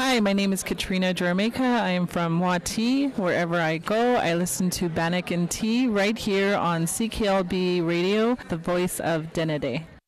Hi, my name is Katrina Jeramica. I am from Wati. Wherever I go, I listen to Bannock and Tea right here on CKLB Radio, the voice of Denede.